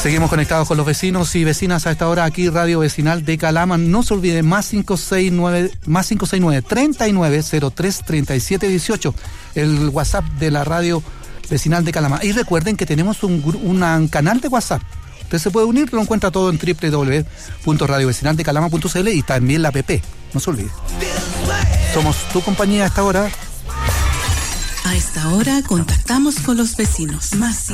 Seguimos conectados con los vecinos y vecinas a esta hora aquí, Radio Vecinal de Calama. No se olviden, más 569 3903 3718, el WhatsApp de la Radio Vecinal de Calama. Y recuerden que tenemos un canal de WhatsApp. Usted se puede unir, lo encuentra todo en www.radiovecinaldecalama.cl y también la app. No se olvide. Somos tu compañía a esta hora. A esta hora contactamos con los vecinos. Más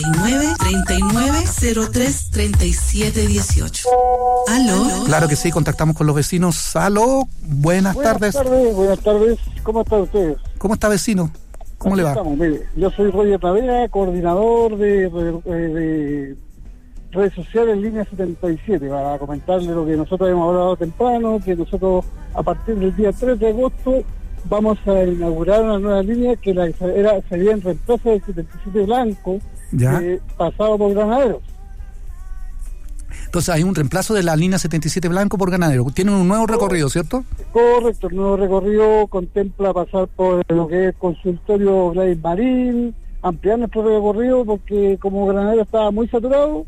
569-3903-3718. ¿Aló? Claro que sí, contactamos con los vecinos. ¿Aló? Buenas tardes. Buenas tardes. ¿Cómo están ustedes? ¿Cómo está, vecino? ¿Cómo le va? Estamos, mire, yo soy Roger Tavera, coordinador de redes sociales en línea 77, para comentarle lo que nosotros hemos hablado temprano, que nosotros a partir del día 3 de agosto vamos a inaugurar una nueva línea que sería en reemplazo del 77 blanco, pasado por Granaderos. Entonces hay un reemplazo de la línea 77 blanco por Ganadero. Tienen un nuevo recorrido, ¿cierto? Correcto, el nuevo recorrido contempla pasar por lo que es el consultorio Gladys Marín, ampliar nuestro recorrido porque como Granadero estaba muy saturado,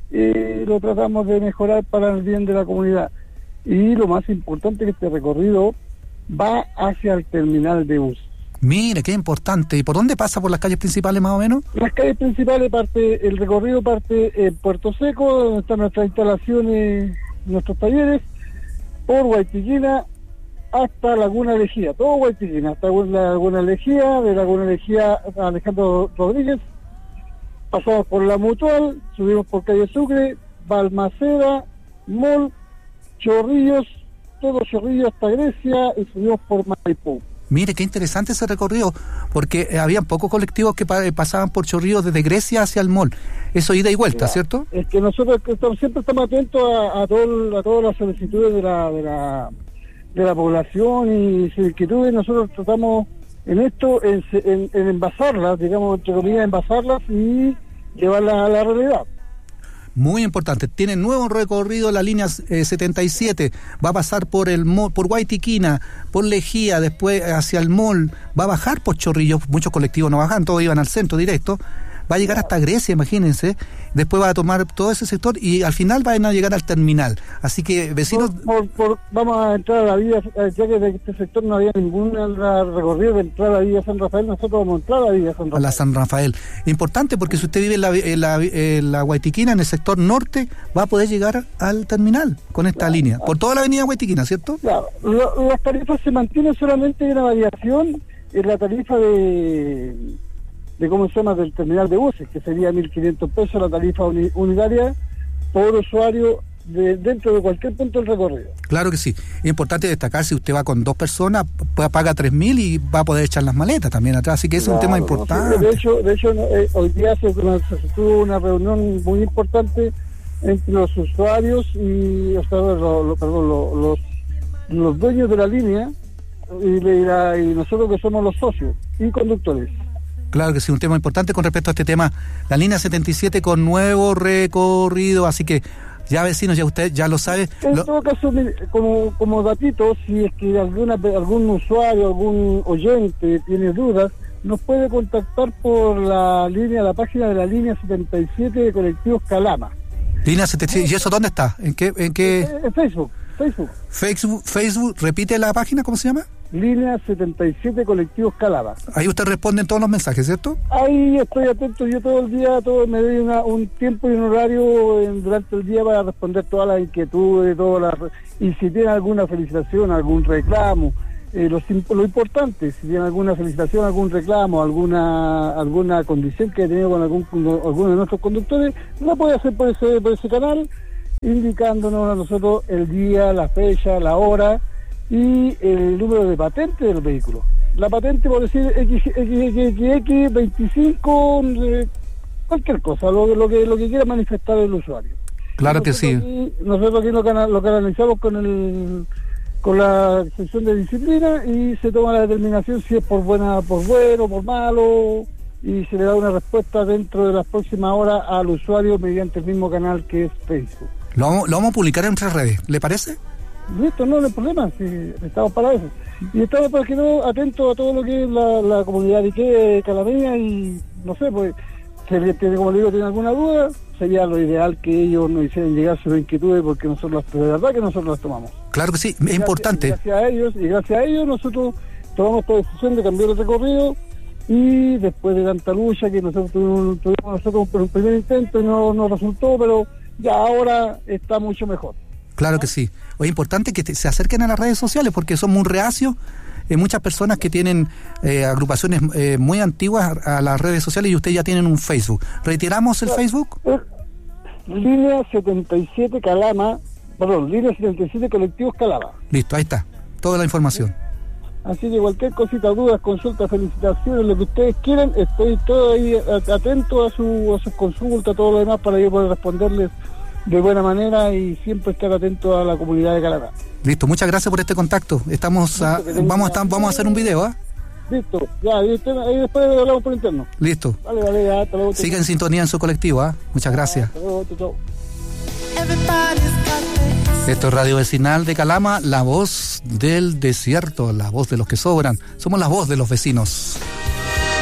lo tratamos de mejorar para el bien de la comunidad. Y lo más importante es que este recorrido va hacia el terminal de bus. Mire, qué importante. ¿Y por dónde pasa? ¿Por las calles principales más o menos? Las calles principales el recorrido parte en Puerto Seco, donde están nuestras instalaciones, nuestros talleres, por Guaytiquina hasta Laguna Lejía, todo Guaytiquina, hasta Laguna Lejía, de Laguna Lejía a Alejandro Rodríguez, pasamos por La Mutual, subimos por calle Sucre, Balmaceda, Mall, Chorrillos, todo Chorrillos hasta Grecia y subimos por Maipú. Mire, qué interesante ese recorrido, porque había pocos colectivos que pasaban por Chorrillos desde Grecia hacia el Mall. Eso ida y vuelta, ¿cierto? Es que nosotros siempre estamos atentos a todas las solicitudes de la población y sus inquietudes. Nosotros tratamos en esto, en envasarlas, digamos, entre comillas, envasarlas y llevarlas a la realidad. Muy importante, tiene nuevo recorrido la línea 77, va a pasar por el mall, por Guaytiquina, por Lejía, después hacia el Mall, va a bajar por Chorrillos, muchos colectivos no bajan, todos iban al centro directo, va a llegar hasta Grecia, imagínense, después va a tomar todo ese sector y al final van a llegar al terminal. Así que, vecinos... vamos a entrar a la vía, ya que de este sector no había ningún recorrido de entrar a la vía San Rafael, nosotros vamos a entrar a la vía San Rafael. A la San Rafael. Importante porque si usted vive en la Guaytiquina, en el sector norte, va a poder llegar al terminal con esta línea, por toda la avenida Guaytiquina, ¿cierto? Claro, las tarifas se mantienen, solamente hay una variación en la tarifa de cómo se llama, del terminal de buses, que sería 1.500 pesos la tarifa unitaria por usuario dentro de cualquier punto del recorrido. Claro que sí. Es importante destacar, si usted va con 2 personas, paga 3.000 y va a poder echar las maletas también atrás, así que es un tema importante. De hecho hoy día se tuvo una reunión muy importante entre los usuarios y los dueños de la línea y nosotros que somos los socios y conductores. Claro que sí, un tema importante con respecto a este tema, la línea 77 con nuevo recorrido, así que ya vecinos, ya usted ya lo sabe. En todo caso, como datito, si es que algún usuario, algún oyente tiene dudas, nos puede contactar por la página de la línea 77 de Colectivos Calama. Línea 77, ¿y eso dónde está? ¿En qué? En Facebook. Facebook, repite la página, ¿cómo se llama? Línea 77 Colectivos Calama. Ahí usted responde en todos los mensajes, ¿cierto? Ahí estoy atento, yo todo el día, me doy un tiempo y un horario durante el día para responder todas las inquietudes, y si tienen alguna felicitación, algún reclamo, lo importante, si tienen alguna felicitación, algún reclamo, alguna condición que he tenido con alguno de nuestros conductores, lo puede hacer por ese canal, indicándonos a nosotros el día, la fecha, la hora y el número de patente del vehículo. La patente, por decir XX25, cualquier cosa, lo que quiera manifestar el usuario. Claro que sí. Nosotros aquí lo canalizamos con la sección de disciplina y se toma la determinación si es por bueno, por malo, y se le da una respuesta dentro de las próximas horas al usuario mediante el mismo canal que es Facebook. Lo vamos a publicar en nuestras redes, ¿le parece? Listo, no hay problema, si estamos para eso. Y estamos, para que no, atentos a todo lo que es la comunidad de calameña y, no sé, pues, como le digo, tiene alguna duda, sería lo ideal que ellos nos hicieran llegar sus inquietudes, porque nosotros de verdad que nosotros las tomamos. Claro que sí, es importante. Gracias a ellos nosotros tomamos esta decisión de cambiar el recorrido, y después de tanta lucha que nosotros tuvimos un primer intento y no resultó, pero ya ahora está mucho mejor. Claro que sí. Es importante que se acerquen a las redes sociales, porque son muy reacios. Muchas personas que tienen agrupaciones muy antiguas a las redes sociales, y ustedes ya tienen un Facebook. ¿Retiramos el Facebook? Línea 77 Calama, Línea 77 Colectivos Calama. Listo, ahí está, toda la información. Así que cualquier cosita, dudas, consultas, felicitaciones, lo que ustedes quieran, estoy todo ahí atento a sus consultas, todo lo demás, para yo poder responderles de buena manera y siempre estar atento a la comunidad de Calama. Listo, muchas gracias por este contacto. Vamos a hacer un video, ¿ah? Listo, ya, ahí después hablamos por interno. Listo. Vale, ya, hasta luego. Siga en sintonía en su colectivo, ¿ah? Muchas gracias. Hasta luego, chau. Esto es Radio Vecinal de Calama, la voz del desierto, la voz de los que sobran. Somos la voz de los vecinos.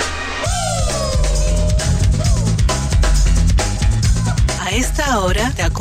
A esta hora te